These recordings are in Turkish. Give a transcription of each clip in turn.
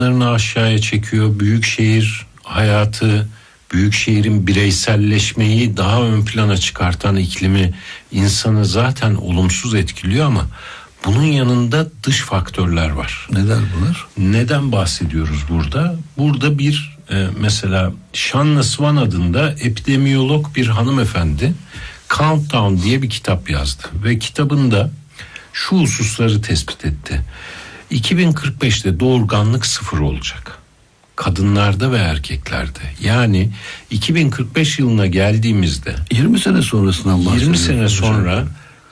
aşağıya çekiyor. Büyükşehir hayatı, büyükşehirin bireyselleşmeyi daha ön plana çıkartan iklimi insanı zaten olumsuz etkiliyor ama bunun yanında dış faktörler var. Neler bunlar? Neden bahsediyoruz burada? Burada bir mesela Shanna Swan adında epidemiyolog bir hanımefendi Countdown diye bir kitap yazdı ve kitabında şu hususları tespit etti. 2045'te doğurganlık 0 olacak. Kadınlarda ve erkeklerde. Yani 2045 yılına geldiğimizde 20 sene sonrasından bahsediyoruz. 20 sene sonra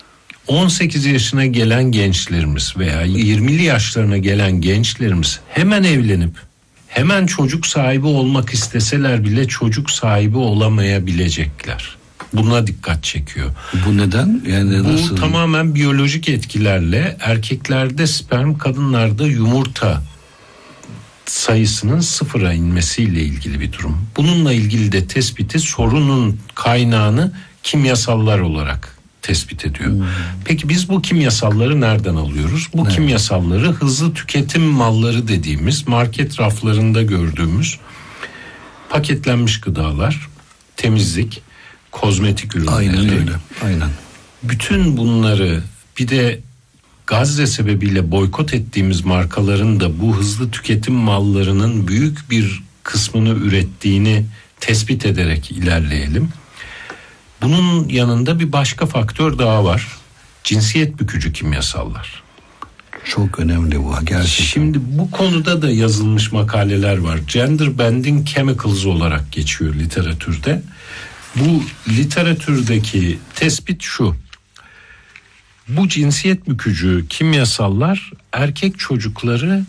18 yaşına gelen gençlerimiz veya 20'li yaşlarına gelen gençlerimiz hemen evlenip hemen çocuk sahibi olmak isteseler bile çocuk sahibi olamayabilecekler. Buna dikkat çekiyor. Bu neden? Yani bu nasıl? Tamamen biyolojik etkilerle erkeklerde sperm, kadınlarda yumurta sayısının 0'a inmesiyle ilgili bir durum. Bununla ilgili de tespiti sorunun kaynağını kimyasallar olarak tespit ediyor. Peki biz bu kimyasalları nereden alıyoruz? Bu kimyasalları hızlı tüketim malları dediğimiz market raflarında gördüğümüz paketlenmiş gıdalar, temizlik, kozmetik ürünleri. Aynen öyle. Aynen. Bütün bunları bir de Gazze sebebiyle boykot ettiğimiz markaların da bu hızlı tüketim mallarının büyük bir kısmını ürettiğini tespit ederek ilerleyelim. Bunun yanında bir başka faktör daha var. Cinsiyet bükücü kimyasallar. Çok önemli bu gerçekten. Şimdi bu konuda da yazılmış makaleler var. Gender bending chemicals olarak geçiyor literatürde. Bu literatürdeki tespit şu. Bu cinsiyet bükücü kimyasallar erkek çocukları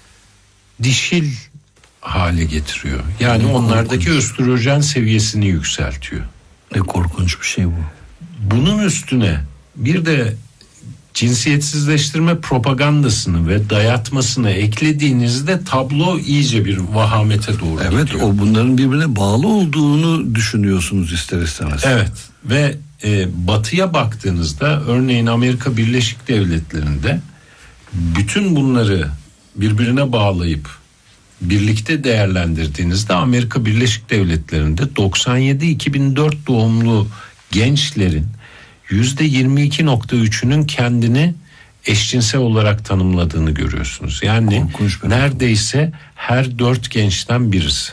dişil hale getiriyor. Yani onlardaki östrojen seviyesini yükseltiyor. Ne korkunç bir şey bu. Bunun üstüne bir de cinsiyetsizleştirme propagandasını ve dayatmasını eklediğinizde tablo iyice bir vahamete doğru gidiyor. Evet, o bunların birbirine bağlı olduğunu düşünüyorsunuz ister istemez. Evet ve batıya baktığınızda örneğin Amerika Birleşik Devletleri'nde bütün bunları birbirine bağlayıp birlikte değerlendirdiğinizde Amerika Birleşik Devletleri'nde 97-2004 doğumlu gençlerin %22.3'ünün kendini eşcinsel olarak tanımladığını görüyorsunuz. Yani neredeyse her 4 gençten birisi.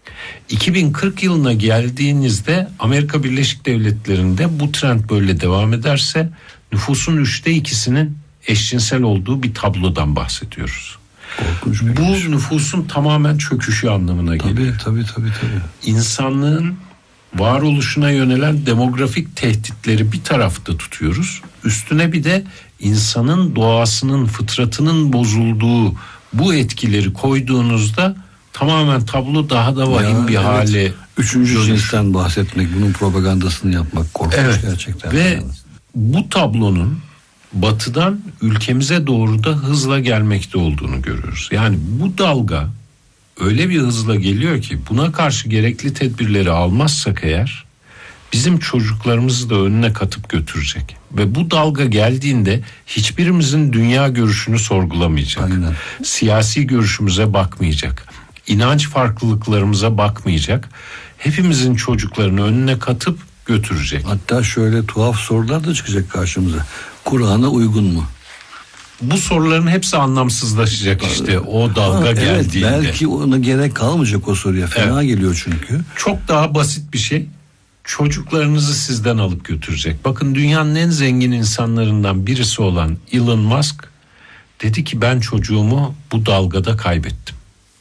2040 yılına geldiğinizde Amerika Birleşik Devletleri'nde bu trend böyle devam ederse nüfusun 2/3'ünün eşcinsel olduğu bir tablodan bahsediyoruz. Bu nüfusun tamamen çöküşü anlamına geliyor. Tabii. İnsanlığın varoluşuna yönelen demografik tehditleri bir tarafta tutuyoruz. Üstüne bir de insanın doğasının, fıtratının bozulduğu bu etkileri koyduğunuzda tamamen tablo daha da vahim bir hale. Üçüncü cinsten bahsetmek, bunun propagandasını yapmak korkunç gerçekten. Ve bu tablonun batıdan ülkemize doğru da hızla gelmekte olduğunu görüyoruz. Yani bu dalga öyle bir hızla geliyor ki buna karşı gerekli tedbirleri almazsak eğer bizim çocuklarımızı da önüne katıp götürecek. Ve bu dalga geldiğinde hiçbirimizin dünya görüşünü sorgulamayacak. Aynen. Siyasi görüşümüze bakmayacak. İnanç farklılıklarımıza bakmayacak. Hepimizin çocuklarını önüne katıp götürecek. Hatta şöyle tuhaf sorular da çıkacak karşımıza. Kur'an'a uygun mu? Bu soruların hepsi anlamsızlaşacak işte o dalga geldiğinde. Belki ona gerek kalmayacak o soruya. Fena geliyor çünkü. Çok daha basit bir şey. Çocuklarınızı sizden alıp götürecek. Bakın dünyanın en zengin insanlarından birisi olan Elon Musk dedi ki ben çocuğumu bu dalgada kaybettim.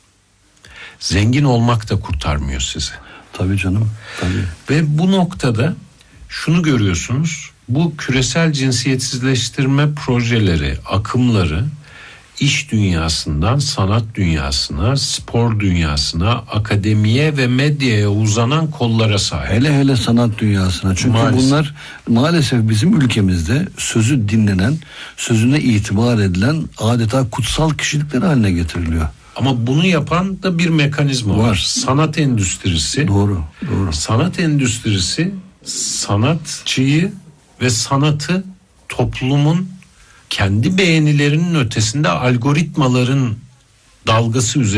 Zengin olmak da kurtarmıyor sizi. Tabii canım. Tabii. Ve bu noktada şunu görüyorsunuz. Bu küresel cinsiyetsizleştirme projeleri, akımları iş dünyasından sanat dünyasına, spor dünyasına, akademiye ve medyaya uzanan kollara sahip. Hele sanat dünyasına. Çünkü bunlar maalesef bizim ülkemizde sözü dinlenen, sözüne itibar edilen adeta kutsal kişilikler haline getiriliyor. Ama bunu yapan da bir mekanizma var. Sanat endüstrisi. Doğru. Sanat endüstrisi sanatçıyı ve sanatı toplumun kendi beğenilerinin ötesinde algoritmaların dalgası üzerinde